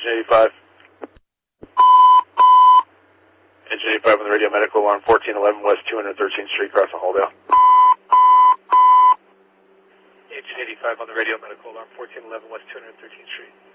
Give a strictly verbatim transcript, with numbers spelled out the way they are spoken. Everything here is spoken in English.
Engine eighty-five. Engine eighty-five on the radio medical alarm, fourteen eleven West two hundred thirteenth Street, crossing Halldale. Engine eighty-five on the radio medical alarm, fourteen eleven West two hundred thirteenth Street.